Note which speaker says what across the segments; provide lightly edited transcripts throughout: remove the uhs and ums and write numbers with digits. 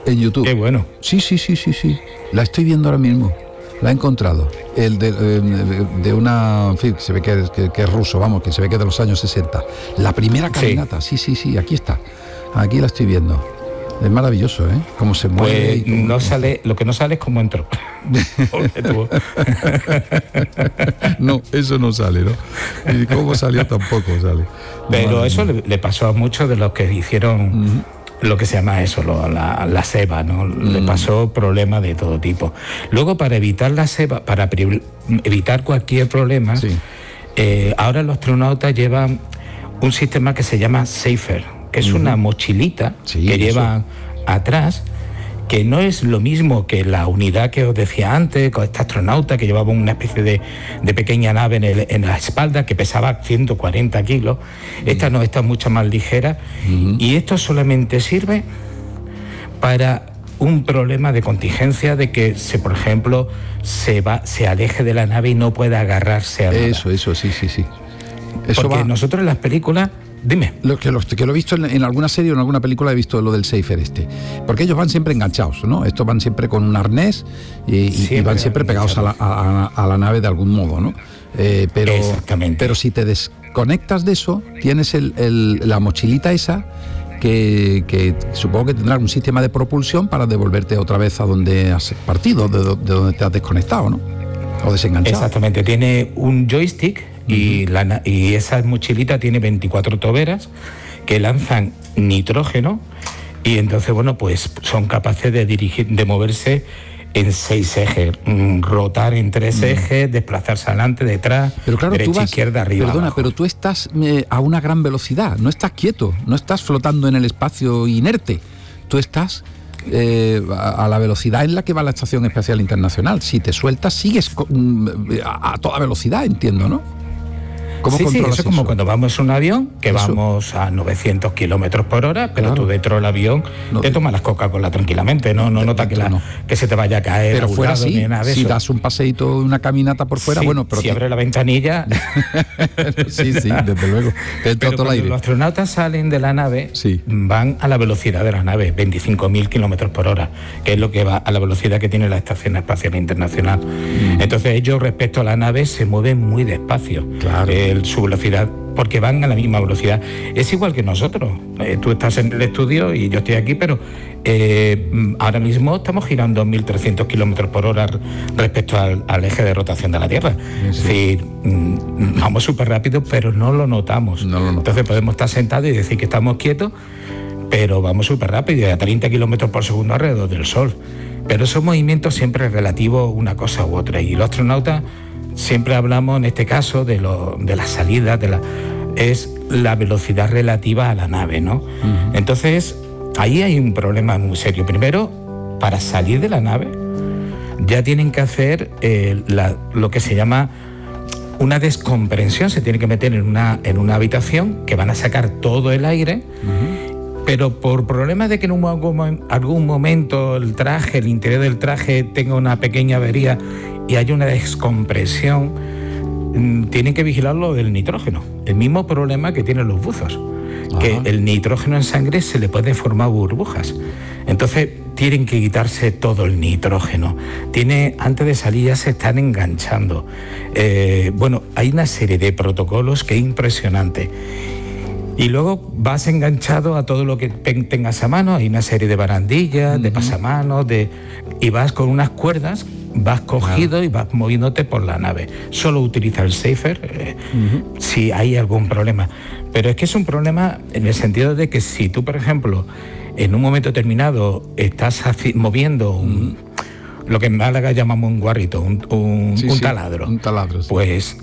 Speaker 1: En YouTube.
Speaker 2: Qué bueno.
Speaker 1: Sí. La estoy viendo ahora mismo. La he encontrado. El de una... En fin, se ve que es ruso, vamos, que se ve que es de los años 60. La primera caminata, sí, aquí está. Aquí la estoy viendo. Es maravilloso, ¿eh? Cómo se mueve.
Speaker 2: Pues no sale, lo que no sale es cómo entró.
Speaker 1: No, eso no sale, ¿no? Y cómo salió tampoco sale.
Speaker 2: Pero eso le pasó a muchos de los que hicieron lo que se llama eso, la SEBA, ¿no? Le pasó problemas de todo tipo. Luego, para evitar la SEBA, para evitar cualquier problema, ahora los astronautas llevan un sistema que se llama Safer, que es una mochilita que llevan atrás, que no es lo mismo que la unidad que os decía antes, con este astronauta que llevaba una especie de pequeña nave en la espalda que pesaba 140 kilos. Esta no, esta es mucho más ligera. Y esto solamente sirve para un problema de contingencia, de que por ejemplo se aleje de la nave y no pueda agarrarse a nada.
Speaker 1: Eso, sí. Eso
Speaker 2: porque nosotros en las películas... Dime.
Speaker 1: Lo que lo he visto en alguna serie o en alguna película, he visto lo del Safer porque ellos van siempre enganchados, ¿no? Estos van siempre con un arnés y van siempre pegados a la nave de algún modo, ¿no?
Speaker 2: Exactamente.
Speaker 1: Pero si te desconectas de eso, tienes la mochilita esa que supongo que tendrá un sistema de propulsión para devolverte otra vez a donde has partido, de donde te has desconectado, ¿no? O desenganchado.
Speaker 2: Exactamente, tiene un joystick y esa mochilita tiene 24 toberas que lanzan nitrógeno, y entonces, bueno, pues son capaces de moverse en 6 ejes, rotar en 3 ejes, desplazarse adelante, detrás,
Speaker 1: pero claro,
Speaker 2: derecha, izquierda, arriba,
Speaker 1: perdona,
Speaker 2: abajo.
Speaker 1: pero tú estás a una gran velocidad, no estás quieto, no estás flotando en el espacio inerte, tú estás a la velocidad en la que va la Estación Espacial Internacional. Si te sueltas, sigues a toda velocidad, entiendo, ¿no? ¿Cómo controlas
Speaker 2: eso? Como cuando vamos en un avión, que vamos a 900 kilómetros por hora, pero tú dentro del avión te tomas las Coca-Cola tranquilamente, no notas que se te vaya a caer.
Speaker 1: Pero fuera
Speaker 2: sí,
Speaker 1: ni nada de si das un paseíto, una caminata por fuera, pero
Speaker 2: si abre la ventanilla.
Speaker 1: sí, desde luego.
Speaker 2: Pero cuando los astronautas salen de la nave, van a la velocidad de la nave, 25.000 kilómetros por hora, que es lo que va a la velocidad que tiene la Estación Espacial Internacional. Entonces ellos, respecto a la nave, se mueven muy despacio.
Speaker 1: Claro.
Speaker 2: Su velocidad, porque van a la misma velocidad. Es igual que nosotros. Tú estás en el estudio y yo estoy aquí, pero ahora mismo estamos girando 1.300 kilómetros por hora respecto al eje de rotación de la Tierra. Es decir, vamos súper rápido, pero no lo notamos. Entonces podemos estar sentados y decir que estamos quietos, pero vamos súper rápido, a 30 kilómetros por segundo alrededor del Sol. Pero esos movimientos siempre relativos una cosa u otra. Y los astronautas siempre hablamos, en este caso, de la salida, es la velocidad relativa a la nave, ¿no? Entonces, ahí hay un problema muy serio. Primero, para salir de la nave, ya tienen que hacer lo que se llama una descompresión. Se tiene que meter en una habitación que van a sacar todo el aire, pero por problemas de que en algún momento el interior del traje tenga una pequeña avería y hay una descompresión, tienen que vigilar lo del nitrógeno. El mismo problema que tienen los buzos, que el nitrógeno en sangre se le puede formar burbujas. Entonces tienen que quitarse todo el nitrógeno. Antes de salir ya se están enganchando. Hay una serie de protocolos que es impresionante. Y luego vas enganchado a todo lo que tengas a mano. Hay una serie de barandillas, de pasamanos, y vas con unas cuerdas, vas cogido y vas moviéndote por la nave. Solo utiliza el Safer si hay algún problema. Pero es que es un problema en el sentido de que si tú, por ejemplo, en un momento determinado estás moviendo lo que en Málaga llamamos un guarrito, un taladro. Un taladro, sí. Pues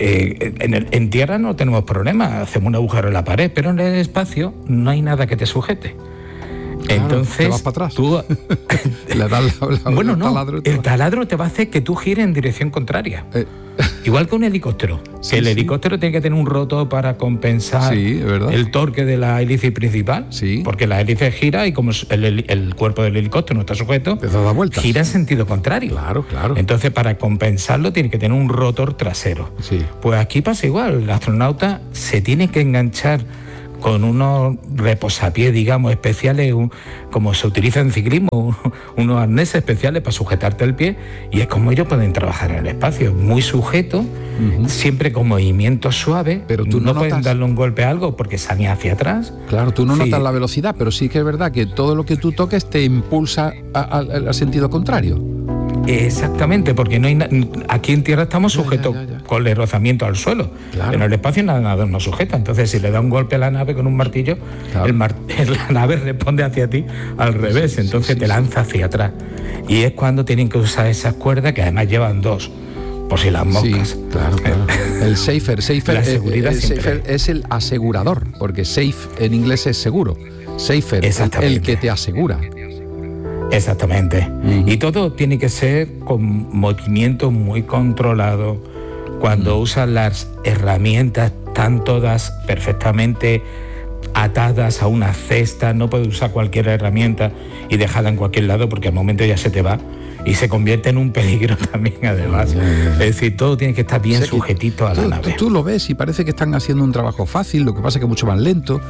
Speaker 2: en tierra no tenemos problema, hacemos un agujero en la pared, pero en el espacio no hay nada que te sujete. Claro, entonces
Speaker 1: te vas para atrás.
Speaker 2: Tú
Speaker 1: le das
Speaker 2: el taladro te va a hacer que tú gires en dirección contraria. Igual que un helicóptero. El helicóptero tiene que tener un rotor para compensar el torque de la hélice principal, porque la hélice gira y como el cuerpo del helicóptero no está sujeto, gira en sentido contrario.
Speaker 1: Claro.
Speaker 2: Entonces, para compensarlo tiene que tener un rotor trasero. Pues aquí pasa igual. El astronauta se tiene que enganchar con unos reposapiés, digamos, especiales, como se utiliza en ciclismo, unos arneses especiales para sujetarte el pie, y es como ellos pueden trabajar en el espacio, muy sujeto, siempre con movimientos suaves.
Speaker 1: Pero tú
Speaker 2: no pueden darle un golpe a algo porque sale hacia atrás.
Speaker 1: Claro, tú no notas la velocidad, pero sí que es verdad que todo lo que tú toques te impulsa al sentido contrario.
Speaker 2: Exactamente, porque no hay aquí en tierra estamos sujetos con el rozamiento al suelo, claro. En el espacio nada nos sujeta. Entonces, si le da un golpe a la nave con un martillo, claro, la nave responde hacia ti al revés, entonces te lanza hacia atrás. Y es cuando tienen que usar esas cuerdas, que además llevan dos, por si las moscas.
Speaker 1: Sí, claro. El safer
Speaker 2: la seguridad
Speaker 1: safer es el asegurador, porque safe en inglés es seguro. Safer es el que te asegura.
Speaker 2: Exactamente. Y todo tiene que ser con movimiento muy controlado. Cuando usan las herramientas, están todas perfectamente atadas a una cesta. No puedes usar cualquier herramienta y dejarla en cualquier lado, porque al momento ya se te va y se convierte en un peligro también, además. Es decir, todo tiene que estar bien sujetito a la nave.
Speaker 1: Tú lo ves y parece que están haciendo un trabajo fácil, lo que pasa es que es mucho más lento.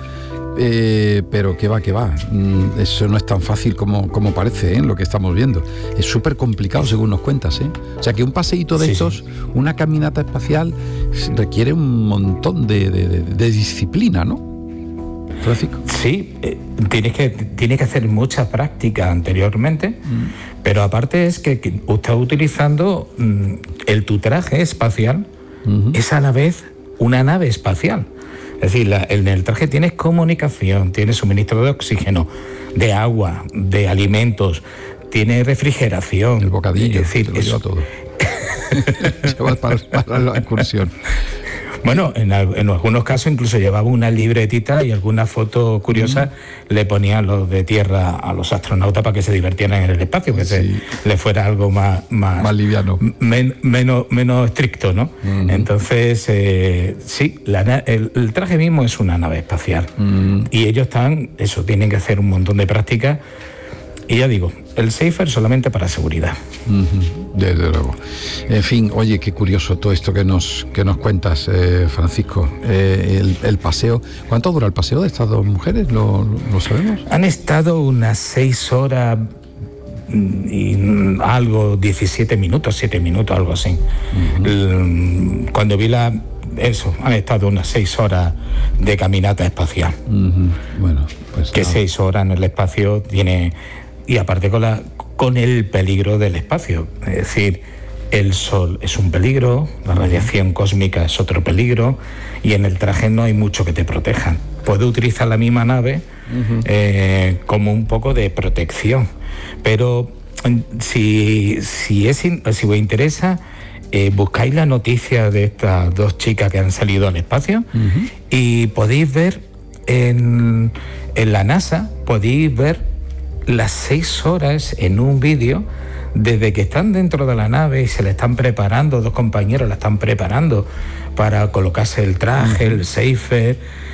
Speaker 1: Pero que va, eso no es tan fácil como parece, lo que estamos viendo. Es súper complicado, según nos cuentas, O sea, que un paseíto de estos, una caminata espacial, requiere un montón de disciplina, ¿no, Francisco?
Speaker 2: Sí, tienes que hacer mucha práctica anteriormente, pero aparte es que estás utilizando tu traje espacial, es a la vez una nave espacial. Es decir, en el traje tienes comunicación, tienes suministro de oxígeno, de agua, de alimentos, tienes refrigeración.
Speaker 1: El bocadillo, es decir, te lo lleva todo. Llevas para la excursión.
Speaker 2: Bueno, en algunos casos incluso llevaba una libretita y alguna foto curiosa le ponían los de tierra a los astronautas para que se divirtieran en el espacio, que le fuera algo más
Speaker 1: liviano,
Speaker 2: menos estricto, ¿no? Entonces, el traje mismo es una nave espacial y ellos tienen que hacer un montón de prácticas. Y ya digo, el safer solamente para seguridad.
Speaker 1: Desde luego. En fin, oye, qué curioso todo esto que nos cuentas, Francisco. El paseo. ¿Cuánto dura el paseo de estas dos mujeres? ¿Lo sabemos?
Speaker 2: Han estado unas 6 horas y algo, 17 minutos, 7 minutos, algo así. Cuando vi han estado unas 6 horas de caminata espacial.
Speaker 1: Bueno, pues
Speaker 2: que 6 horas en el espacio tiene... Y aparte con el peligro del espacio. Es decir, el sol es un peligro, la radiación cósmica es otro peligro, y en el traje no hay mucho que te protejan. Puedes utilizar la misma nave como un poco de protección. Pero si os interesa, buscáis la noticia de estas dos chicas que han salido al espacio y podéis ver en la NASA, podéis ver las 6 horas en un vídeo desde que están dentro de la nave y se le están preparando, dos compañeros la están preparando para colocarse el traje, el safer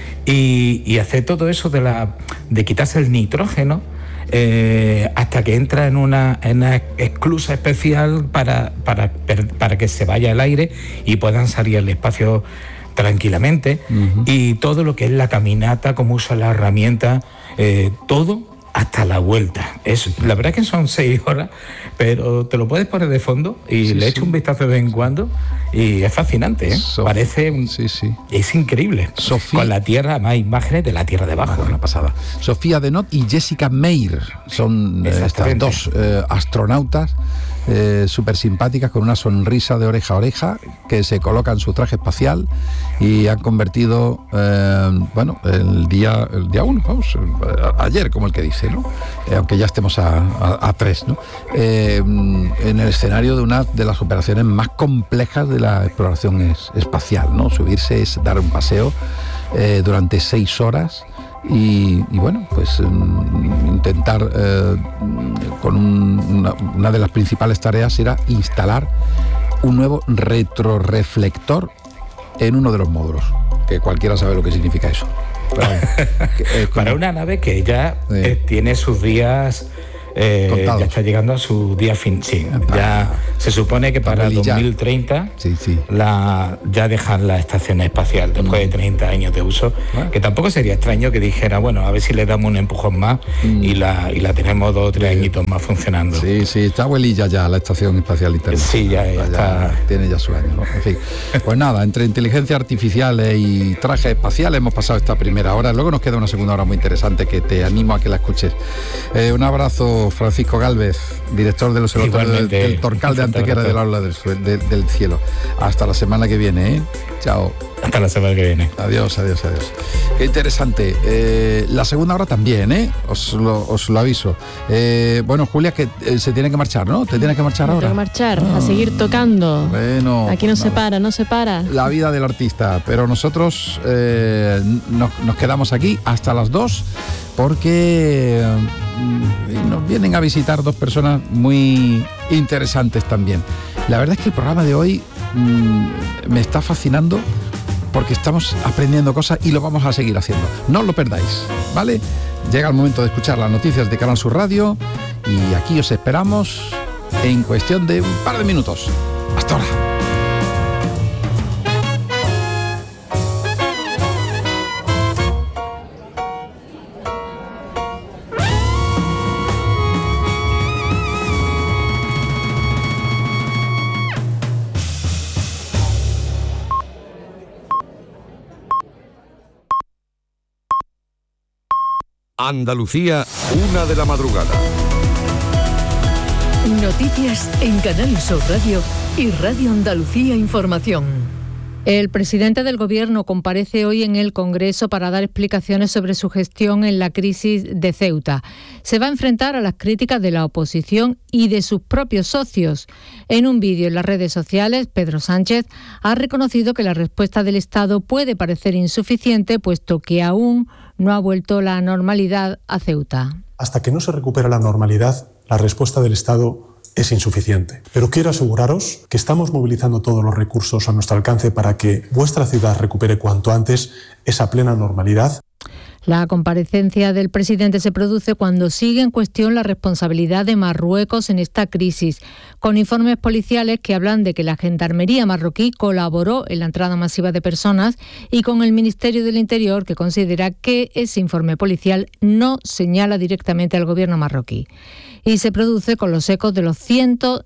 Speaker 2: y hacer todo eso de quitarse el nitrógeno hasta que entra en una esclusa especial para que se vaya el aire y puedan salir al espacio tranquilamente. Y todo lo que es la caminata, cómo usa la herramienta, todo hasta la vuelta. La verdad es que son 6 horas, pero te lo puedes poner de fondo y le echo un vistazo de vez en cuando y es fascinante, parece es increíble.
Speaker 1: Sofía,
Speaker 2: con la Tierra, más imágenes de la Tierra debajo.
Speaker 1: Una pasada. Sofía Denot y Jessica Meir son estas dos astronautas súper simpáticas, con una sonrisa de oreja a oreja, que se colocan su traje espacial y han convertido el día 1, ayer, como el que dice, ¿no? Aunque ya estemos a 3, ¿no? En el escenario de una de las operaciones más complejas de la exploración espacial, ¿no? Subirse es dar un paseo durante 6 horas y bueno, pues intentar con una de las principales tareas era instalar un nuevo retroreflector en uno de los módulos, que cualquiera sabe lo que significa eso.
Speaker 2: Para una nave que ya tiene sus días ya está llegando a su día fin. Sí, ya se supone que para 2030 ya dejan la estación espacial después de 30 años de uso, que tampoco sería extraño que dijera, bueno, a ver si le damos un empujón más y la tenemos 2 o 3 añitos más funcionando.
Speaker 1: Sí, está abuelilla ya la estación espacial internacional.
Speaker 2: Sí, ya está.
Speaker 1: Tiene ya su año, ¿no? En fin, pues nada, entre inteligencia artificial y trajes espaciales hemos pasado esta primera hora. Luego nos queda una segunda hora muy interesante que te animo a que la escuches. Un abrazo, Francisco Gálvez, director del Observatorio del Torcal de Antequera del Aula del Cielo. Hasta la semana que viene, ¿eh? Chao.
Speaker 2: Hasta la semana que viene.
Speaker 1: Adiós. Qué interesante. La segunda hora también, ¿eh? Os lo aviso. Bueno, Julia, que se tiene que marchar, ¿no? ¿Te tienes que marchar ahora?
Speaker 3: Tengo que marchar, a seguir tocando.
Speaker 1: Bueno.
Speaker 3: Aquí no se para.
Speaker 1: La vida del artista. Pero nosotros nos quedamos aquí hasta las 2 porque nos vienen a visitar 2 personas muy interesantes también. La verdad es que el programa de hoy me está fascinando porque estamos aprendiendo cosas y lo vamos a seguir haciendo. No os lo perdáis, ¿vale? Llega el momento de escuchar las noticias de Canal Sur Radio y aquí os esperamos en cuestión de un par de minutos. Hasta ahora.
Speaker 4: Andalucía, 1 de la madrugada.
Speaker 5: Noticias en Canal Sur Radio y Radio Andalucía Información.
Speaker 3: El presidente del Gobierno comparece hoy en el Congreso para dar explicaciones sobre su gestión en la crisis de Ceuta. Se va a enfrentar a las críticas de la oposición y de sus propios socios. En un vídeo en las redes sociales, Pedro Sánchez ha reconocido que la respuesta del Estado puede parecer insuficiente, puesto que aún no ha vuelto la normalidad a Ceuta.
Speaker 6: Hasta que no se recupera la normalidad, la respuesta del Estado es insuficiente. Pero quiero aseguraros que estamos movilizando todos los recursos a nuestro alcance para que vuestra ciudad recupere cuanto antes esa plena normalidad.
Speaker 3: La comparecencia del presidente se produce cuando sigue en cuestión la responsabilidad de Marruecos en esta crisis, con informes policiales que hablan de que la Gendarmería marroquí colaboró en la entrada masiva de personas y con el Ministerio del Interior, que considera que ese informe policial no señala directamente al gobierno marroquí. Y se produce con los ecos de los cientos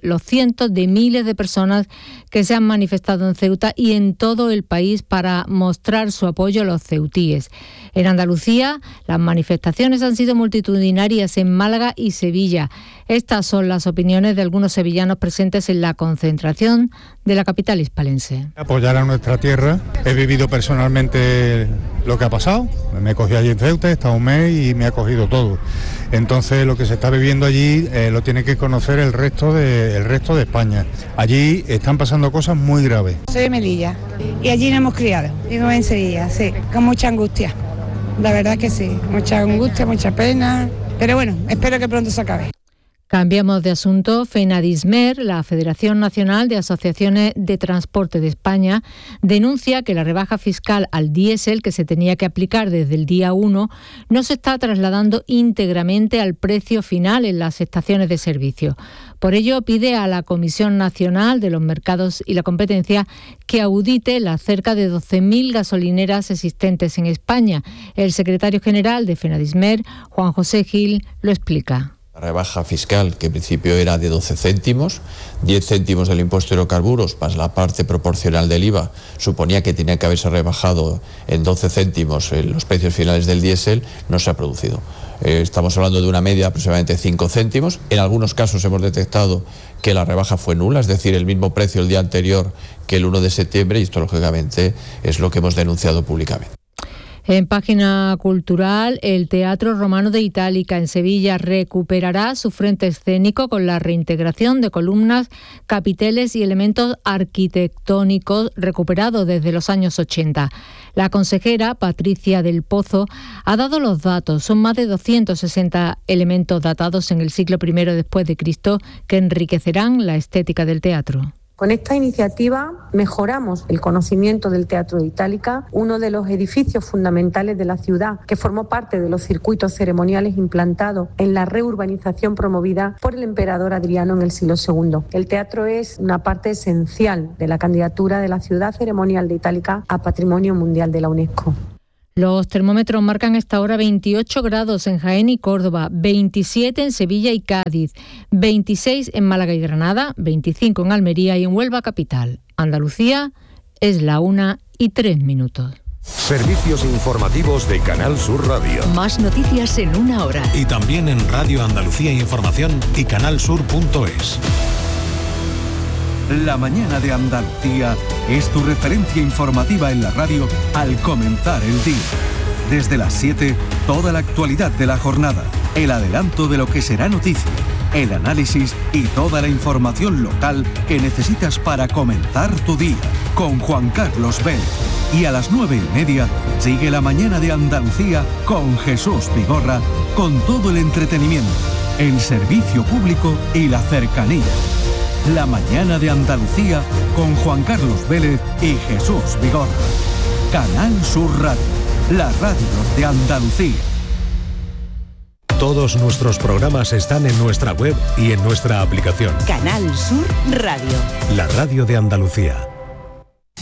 Speaker 3: de miles de personas que se han manifestado en Ceuta y en todo el país para mostrar su apoyo a los ceutíes. En Andalucía, las manifestaciones han sido multitudinarias en Málaga y Sevilla. Estas son las opiniones de algunos sevillanos presentes en la concentración de la capital hispalense.
Speaker 7: Apoyar a nuestra tierra. He vivido personalmente lo que ha pasado. Me cogí allí en Ceuta, he estado un mes y me ha cogido todo. Entonces lo que se está viviendo allí lo tiene que conocer el resto de España. Allí están pasando cosas muy graves.
Speaker 8: Soy de Melilla y allí nos hemos criado. Vivo en Sevilla, sí, con mucha angustia. La verdad que sí, mucha angustia, mucha pena. Pero bueno, espero que pronto se acabe.
Speaker 3: Cambiamos de asunto. FENADISMER, la Federación Nacional de Asociaciones de Transporte de España, denuncia que la rebaja fiscal al diésel que se tenía que aplicar desde el día 1 no se está trasladando íntegramente al precio final en las estaciones de servicio. Por ello, pide a la Comisión Nacional de los Mercados y la Competencia que audite las cerca de 12.000 gasolineras existentes en España. El secretario general de FENADISMER, Juan José Gil, lo explica.
Speaker 9: La rebaja fiscal, que en principio era de 12 céntimos, 10 céntimos del impuesto de hidrocarburos, más la parte proporcional del IVA, suponía que tenía que haberse rebajado en 12 céntimos los precios finales del diésel, no se ha producido. Estamos hablando de una media de aproximadamente 5 céntimos. En algunos casos hemos detectado que la rebaja fue nula, es decir, el mismo precio el día anterior que el 1 de septiembre, y esto lógicamente es lo que hemos denunciado públicamente.
Speaker 3: En página cultural, el Teatro Romano de Itálica en Sevilla recuperará su frente escénico con la reintegración de columnas, capiteles y elementos arquitectónicos recuperados desde los años 80. La consejera, Patricia del Pozo, ha dado los datos. Son más de 260 elementos datados en el siglo I después de Cristo que enriquecerán la estética del teatro.
Speaker 10: Con esta iniciativa mejoramos el conocimiento del Teatro de Itálica, uno de los edificios fundamentales de la ciudad, que formó parte de los circuitos ceremoniales implantados en la reurbanización promovida por el emperador Adriano en el siglo II. El teatro es una parte esencial de la candidatura de la ciudad ceremonial de Itálica a Patrimonio Mundial de la UNESCO.
Speaker 3: Los termómetros marcan a esta hora 28 grados en Jaén y Córdoba, 27 en Sevilla y Cádiz, 26 en Málaga y Granada, 25 en Almería y en Huelva capital. Andalucía es la 1:03.
Speaker 4: Servicios informativos de Canal Sur Radio.
Speaker 5: Más noticias en una hora.
Speaker 11: Y también en Radio Andalucía Información y canalsur.es.
Speaker 12: La mañana de Andalucía es tu referencia informativa en la radio al comenzar el día. Desde las 7, toda la actualidad de la jornada, el adelanto de lo que será noticia, el análisis y toda la información local que necesitas para comenzar tu día. Con Juan Carlos Vélez. Y a las 9:30 sigue la mañana de Andalucía con Jesús Vigorra, con todo el entretenimiento, el servicio público y la cercanía. La mañana de Andalucía con Juan Carlos Vélez y Jesús Vigorra. Canal Sur Radio, la radio de Andalucía.
Speaker 13: Todos nuestros programas están en nuestra web y en nuestra aplicación.
Speaker 5: Canal Sur Radio.
Speaker 13: La radio de Andalucía.